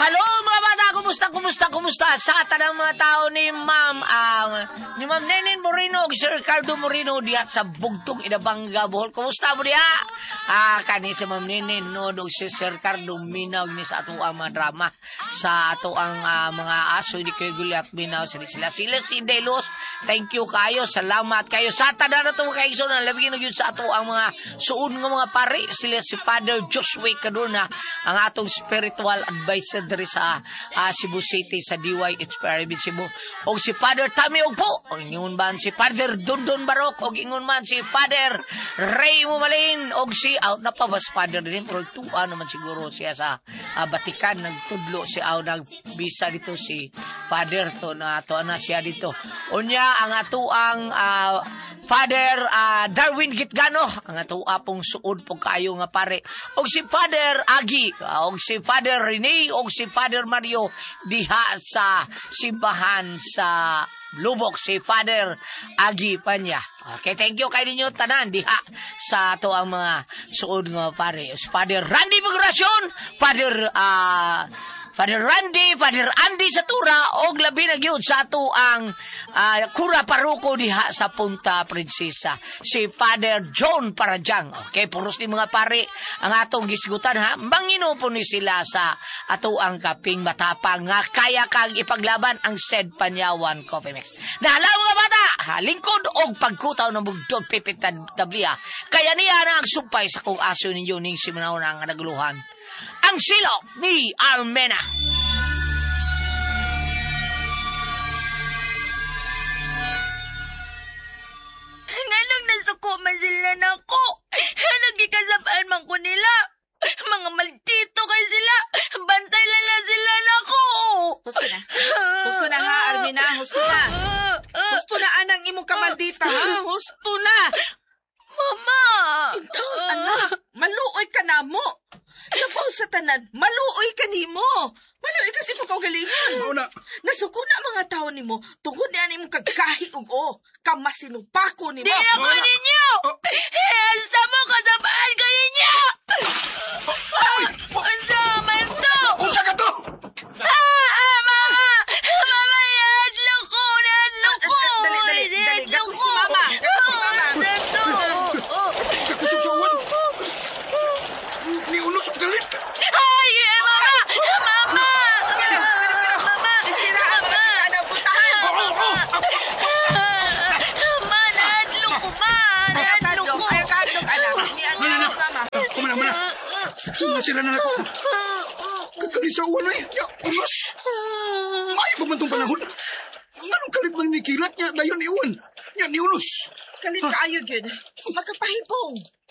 Hello mga bata, kumusta? Sa tanang mga tao ni Ma'am Nenen Moreno, si Ricardo Moreno diha sa Bugtong Inabanga, Bohol. Kumusta mo diha? Kani si Ma'am Nenen no dog si Sir Ricardo minawag ni sa ato ang mga drama sa ato ang mga aso di kay Guliat minaw sila si Delos. Thank you kayo, salamat kayo sa tanan nato kay iso na labi na gyud sa ato ang mga suod nga mga pare sila si Father Joshua Kaduna, ang atong spiritual advisor diri sa Cebu City sa DYH Pyramid Cebu, og si Father Tami Ogpo, og ingon man si Father Dundon Barok, og ingon man si Father Ray Mumalin, og si out na pa bas Father din pero tuwa naman siguro siya sa Vatican, nagtudlo si nagbisa dito si Father to na siya dito. Unya ang ato ang Father Darwin Gitgano, ang ato apong suod po kayo nga pare, og si Father Agi, og si Father Rene, og si Father Mario diha sa simbahan sa Lubok, si Father Agi Panya. Okay, thank you kay ninyo tanan diha sa ato ang mga suod nga pare. Si Father Randy Migracion, Father Randy, Father Andy Satura, og labi na gyud sa ato ang Kura Paruko diha sa Punta Prinsesa, si Father John Parajang. Okay, puros ni mga pare ang atong gisgutan ha. Mangino po ni sila sa ato ang kaping matapang nga kaya kang ipaglaban ang said Panyawan Coffee Mix. Dahalaw mga bata, lingkod og pagkutaw ng bugtog pipit tabliya. Kaya niya na ang sumpay sa kung aso ninyo ning simunaw na nga naguluhan. Ang silok ni Almena. Nganong nasuko man sila na ko. Nagkikasapaan man ko nila. Mga maldito kay sila. Bantay lang sila na ko. Husto na ha, Almena. Husto na anang imong kamaldita ha. Husto na. Mama! Ito, anak. Maluoy ka na mo. Labaw sa tanan, maluoy ka ni mo. Maluoy kasi po kaugalingan. Nasuko na mga tao ni mo, tungkol na ni mong kagkahi o kamasinupako ni mo. Di ako ninyo! Hasta mo kasapaan ko ninyo! Unsa man to? Unsa ka to? Mama! Mama, ihadlok ko! Dali. Gatos ni mama. Kakusugsawan. Ni unos ang galit. Ay, mama! Mama! Isiraan mo na ang putahan. Ma, nahadlok ko, ma! Nahadlok ko! Ayaw kahadlok, anak. Ni ang mama. Kumana. Nasira na ako. Kakalisawan ay. Ya, unos. Maayo pa man itong panahon. Anong kalit man nikilat niya dayon iwan? Yan, ni unos. Kalit ka ayog yun. Magkapahibong.